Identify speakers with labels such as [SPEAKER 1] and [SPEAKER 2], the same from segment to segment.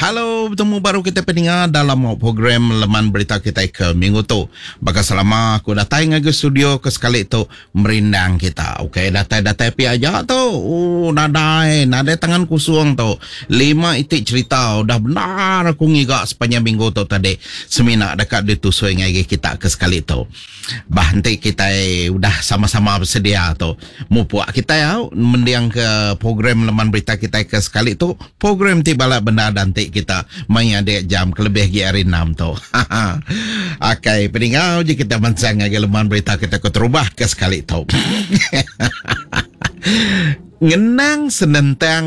[SPEAKER 1] Halo, bertemu baru kita pendengar dalam program Laman Berita kita ke minggu tu. Baka selama aku datang ke studio ke sekali tu merindang kita. Okey, datang pi aja tu. Nadai tangan kusung tu. 5 itik cerita udah benar aku ngigak sepanjang minggu tu tadi. Semina dekat ditusui ngai kita ke sekali tu. Bah nanti kita udah sama-sama bersedia tu. Mu puak kita ya mendiang ke program Laman Berita kita ke sekali tu. Program tibala benda nanti kita main ada jam kelebih hari 6 tu. Okey, peningau je kita mancang lagi Laman Berita kita terubah ke sekali tu. Ngenang senentang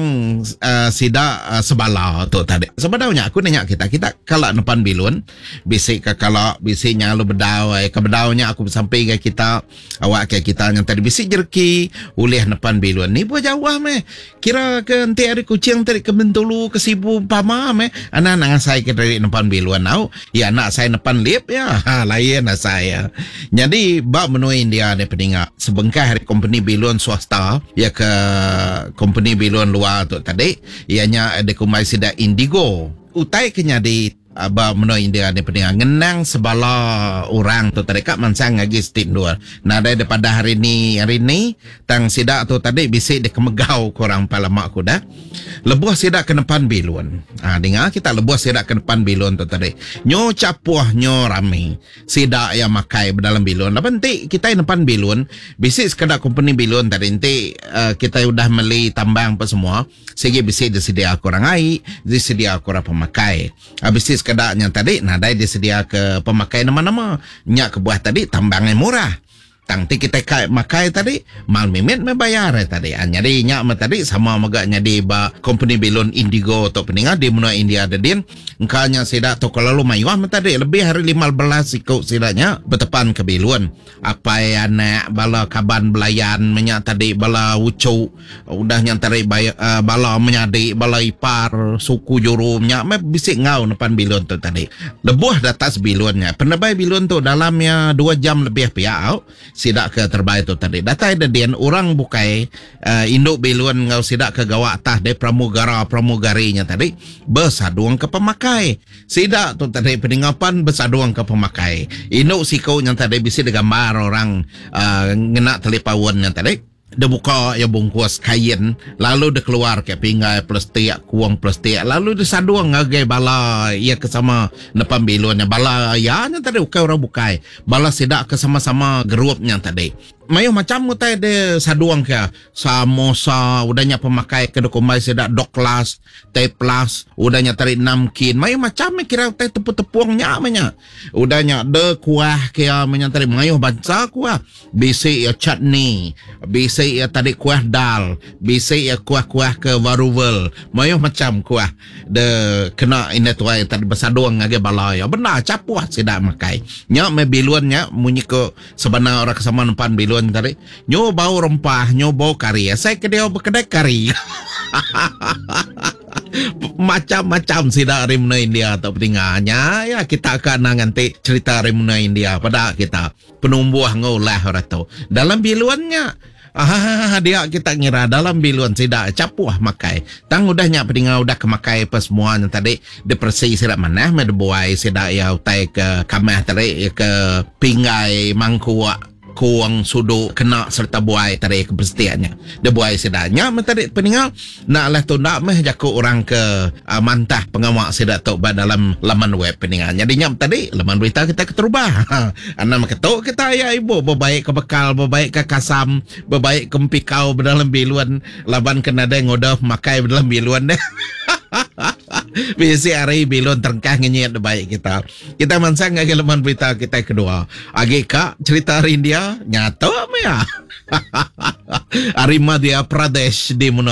[SPEAKER 1] sida sebala tu tadi. Sebenarnya aku nanya kita kalau depan bilun bisik ke kalau bisiknya lu bedau ke bedaunya aku sampai ke kita awak ke kita yang tadi bisik jerki ulih depan bilun ni buat jauh meh. Kira ke enti hari kucing tadi ke Bentulu ke Sibu Pama meh. Anak saya ke dari depan bilun au. Ya anak saya depan lip ya. Lain saya. Jadi bab menuin dia ada peningak sebengkah hari company bilun swasta ya ke company bilon luar tu tadi ianya ada kumai sida Indigo utai kenya di aba meno India ni pendengar ngenang sebala orang tu tadi kak mansang lagi stin dua nada daripada hari ni tang sida tu tadi bisik dia kemegau korang palamak aku dah lebuh sida ke depan bilon dengar kita lebuh sida ke depan bilon tu tadi nyo capuah nyo rame sida yang makai dalam bilon apa nanti kita depan bilon bisik sekadar company bilon tadi nanti kita udah beli tambang apa semua sehingga bisik disedia korang air disedia korang pemakai habis sekadaknya tadi nadai disedia ke pemakai nama-nama nyak kebuah tadi tambangnya murah tangti kita makai tadi mal mimet membayar tadi jadi nyak tadi sama magaknya di ba company bilon Indigo atau peninggal di menua India dedin engkanya sidak tu kalau lu mayuah tadi lebih hari 15 ikut sidaknya bertepan ke bilon apa ya nak bala kaban belayan menyak tadi bala ucu udah nyantari bala menyadi bala ipar suku jurumnya bisik ngau depan bilon tu tadi lebuh datas bilonnya pendabai bilon tu dalamnya 2 jam lebih piau sidak ke terbaik tu tadi datai dedian orang bukai induk bilon ngau sidak ke gawak tah de pramugarinya tadi bersaduang ke pemakai sidak tu tadi peninggapan bersaduang ke pemakai induk sikau yang tadi bisa digambar orang ngena telipawon yang tadi dia buka ya bungkus kain lalu dia keluar ke pinggai plastik kuang plastik lalu dia saduang ngagai bala ia kesama depan bilonnya bala ya yang tadi ukai orang bukai bala sidak ke sama-sama gerupnya tadi mayo macam mutai de saduang ke samosa udahnya pemakai ke dokumai sedak doklas teplas udahnya tarik 6 kin mayo macam kira teh tepu-tepuangnya amanya udahnya de kuah ke menyantari mayo banca kuah bisi ya chutney bisi ya tadi kuah dal bisi ya kuah-kuah ke waruvel mayo macam kuah de kena ini tuai tadi bersaduang ngage balai benar capuah sedak makai nya me biluannya munyi ke sebenar orang kesama depan bilun tadi nyo bau rempah nyo bau kari saya kedai berkedai kari macam-macam sida rimna India atau pentingahnya ya kita akan nanti cerita rimna India pada kita penumbuh ngolah ratu dalam biluannya dia kita ngira dalam biluan tidak capuah makai tang udahnya peningah udah kemakai apa semuanya tadi depresi sida mana medebuai sida ya utai ke kamah tadi ke pinggai mangkuak kuang sudu kena serta buai tarik keberstiannya dia buai sedanya mentari peninggal nak lah tu nak meh jaku orang ke mantah pengawak sedak tu dalam laman web peninggal jadi nyam tadi laman berita kita keterubah anak ketuk kita ya ibu berbaik ke bekal berbaik ke kasam berbaik ke empikau dalam biluan laban kena ada ngodah makai dalam biluan deh bisi hari bilon terengkah ngenyet baik kita mansang lagi laman berita kita kedua agi kak cerita hari India nyata ya hari Madhya Pradesh di